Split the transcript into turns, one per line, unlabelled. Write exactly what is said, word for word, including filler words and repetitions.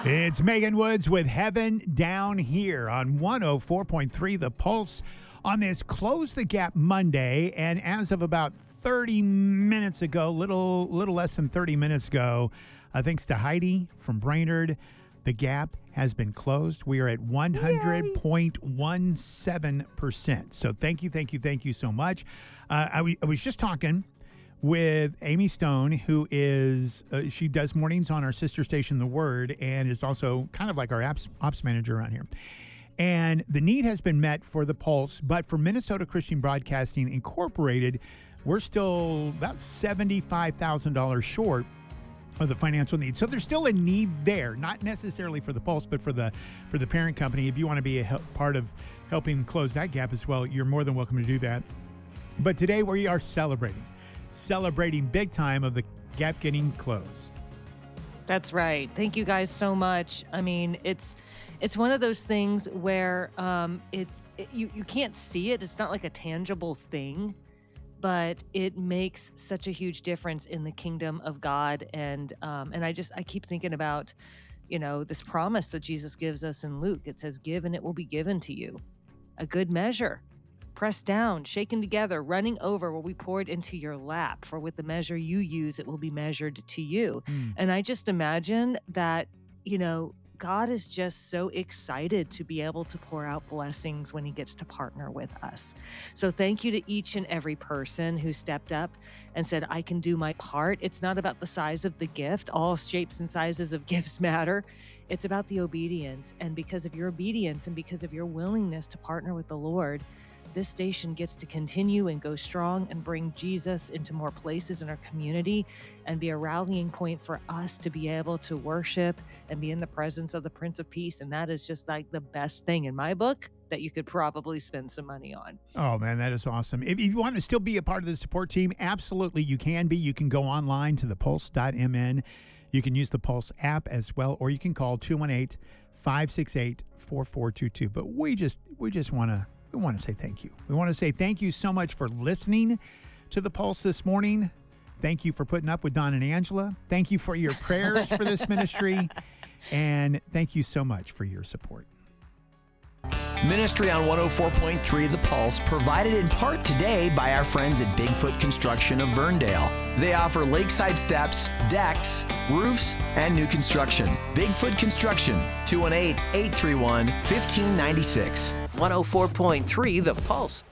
It's Megan Woods with Heaven Down Here on one oh four point three The Pulse on this Close the Gap Monday. And as of about thirty minutes ago, little little less than thirty minutes ago, uh, thanks to Heidi from Brainerd, the gap has been closed. We are at one hundred point one seven percent. So thank you, thank you, thank you so much. Uh, I, w- I was just talking with Amy Stone, who is, uh, she does mornings on our sister station, The Word, and is also kind of like our ops, ops manager around here. And the need has been met for the Pulse, but for Minnesota Christian Broadcasting Incorporated, we're still about seventy-five thousand dollars short of the financial need. So there's still a need there, not necessarily for the Pulse, but for the for the parent company. If you want to be a help, part of helping close that gap as well, you're more than welcome to do that. But today we are celebrating. Celebrating big time of the gap getting closed.
That's right. Thank you guys so much. I mean, it's it's one of those things where um, it's it, you you can't see it. It's not like a tangible thing, but it makes such a huge difference in the kingdom of God. And um, and I just I keep thinking about, you know, this promise that Jesus gives us in Luke. It says, "Give and it will be given to you, a good measure, pressed down, shaken together, running over will be poured into your lap. For with the measure you use, it will be measured to you." Mm. And I just imagine that, you know, God is just so excited to be able to pour out blessings when he gets to partner with us. So thank you to each and every person who stepped up and said, I can do my part. It's not about the size of the gift. All shapes and sizes of gifts matter. It's about the obedience. And because of your obedience and because of your willingness to partner with the Lord, this station gets to continue and go strong and bring Jesus into more places in our community and be a rallying point for us to be able to worship and be in the presence of the Prince of Peace. And that is just like the best thing in my book that you could probably spend some money on.
Oh, man, that is awesome. If you want to still be a part of the support team, absolutely you can be. You can go online to the pulse dot m n. You can use the Pulse app as well, or you can call two one eight, five six eight, four four two two. But we just we just want to We want to say thank you. We want to say thank you so much for listening to The Pulse this morning. Thank you for putting up with Don and Angela. Thank you for your prayers for this ministry. And thank you so much for your support.
Ministry on one oh four point three The Pulse, provided in part today by our friends at Bigfoot Construction of Verndale. They offer lakeside steps, decks, roofs, and new construction. Bigfoot Construction, two one eight, eight three one, one five nine six.
one oh four point three The Pulse.